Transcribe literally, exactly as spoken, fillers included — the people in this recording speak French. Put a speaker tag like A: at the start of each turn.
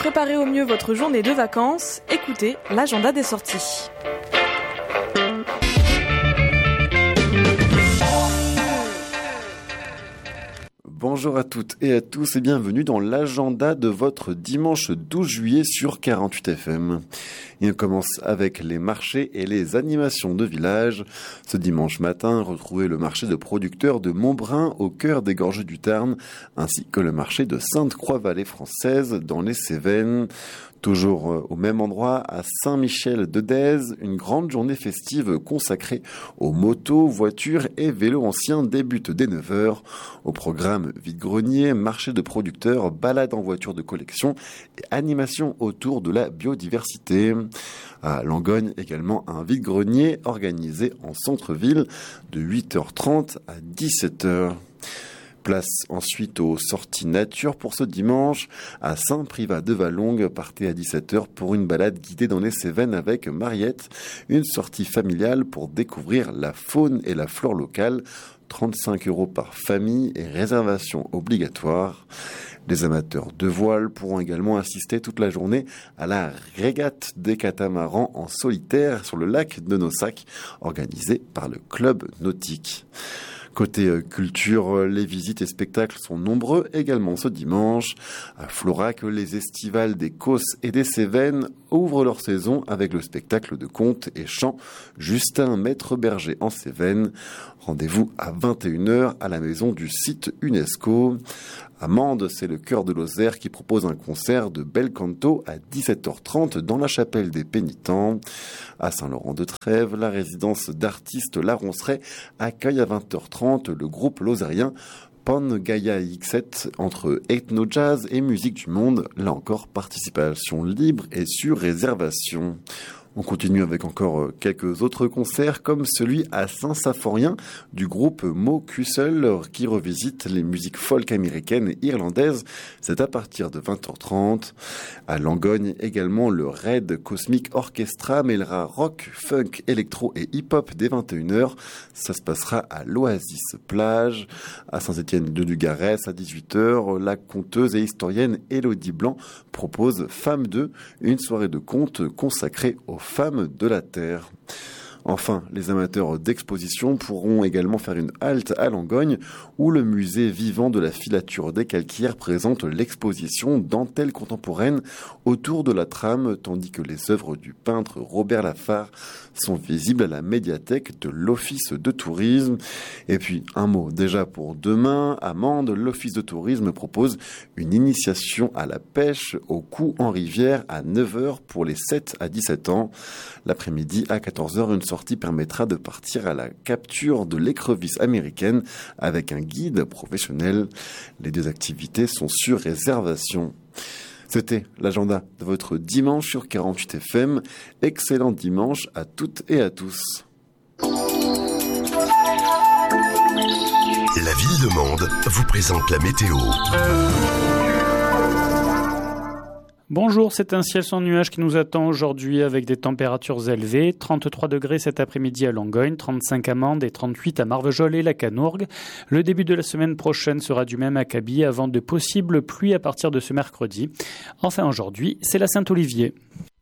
A: préparer au mieux votre journée de vacances, écoutez l'agenda des sorties.
B: Bonjour à toutes et à tous et bienvenue dans l'agenda de votre dimanche douze juillet sur quarante-huit F M. Et on commence avec les marchés et les animations de village. Ce dimanche matin, retrouvez le marché de producteurs de Montbrun au cœur des Gorges du Tarn, ainsi que le marché de Sainte-Croix-Vallée française dans les Cévennes. Toujours au même endroit, à Saint-Michel-de-Dèze, une grande journée festive consacrée aux motos, voitures et vélos anciens débute dès neuf heures. Au programme vide-grenier, marché de producteurs, balade en voiture de collection et animation autour de la biodiversité. À Langogne, également un vide-grenier organisé en centre-ville de huit heures trente à dix-sept heures. Place ensuite aux sorties nature pour ce dimanche. À Saint-Privat-de-Vallongue, partez à dix-sept heures pour une balade guidée dans les Cévennes avec Mariette. Une sortie familiale pour découvrir la faune et la flore locale. trente-cinq euros par famille et réservation obligatoire. Les amateurs de voile pourront également assister toute la journée à la régate des catamarans en solitaire sur le lac de Nossac, organisée par le club nautique. Côté culture, les visites et spectacles sont nombreux également ce dimanche. À Florac, les estivales des Causses et des Cévennes ouvrent leur saison avec le spectacle de contes et chants Justin Maître Berger en Cévennes. Rendez-vous à vingt et une heures à la maison du site UNESCO. À Mende, c'est le Chœur de Lozère qui propose un concert de bel canto à dix-sept heures trente dans la chapelle des Pénitents. À Saint-Laurent-de-Trèves, la résidence d'artistes La Ronceraie accueille à vingt heures trente le groupe lozérien Pangaia X sept entre ethno-jazz et musique du monde. Là encore, participation libre et sur réservation. On continue avec encore quelques autres concerts comme celui à Saint-Symphorien du groupe Mo Cussel qui revisite les musiques folk américaines et irlandaises. C'est à partir de vingt heures trente. À Langogne également, le Red Cosmic Orchestra mêlera rock, funk, électro et hip-hop dès vingt et une heures. Ça se passera à l'Oasis Plage. À Saint-Étienne-de-Dugarès à dix-huit heures, la conteuse et historienne Élodie Blanc propose Femmes deux, une soirée de contes consacrée aux femmes de la Terre. Enfin, les amateurs d'exposition pourront également faire une halte à Langogne où le musée vivant de la filature des calcaires présente l'exposition Dentelle contemporaine autour de la trame, tandis que les œuvres du peintre Robert Lafargue sont visibles à la médiathèque de l'Office de tourisme. Et puis, un mot déjà pour demain. À Mende, l'Office de tourisme propose une initiation à la pêche au coup en rivière à neuf heures pour les sept à dix-sept ans. L'après-midi, à quatorze heures, une sortie permettra de partir à la capture de l'écrevisse américaine avec un guide professionnel. Les deux activités sont sur réservation. C'était l'agenda de votre dimanche sur quarante-huit F M. Excellent dimanche à toutes et à tous.
C: La ville de Mende vous présente la météo.
D: Bonjour, c'est un ciel sans nuages qui nous attend aujourd'hui avec des températures élevées. trente-trois degrés cet après-midi à Langogne, trente-cinq à Mende et trente-huit à Marvejols et la Canourgue. Le début de la semaine prochaine sera du même acabit avant de possibles pluies à partir de ce mercredi. Enfin aujourd'hui, c'est la Saint-Olivier.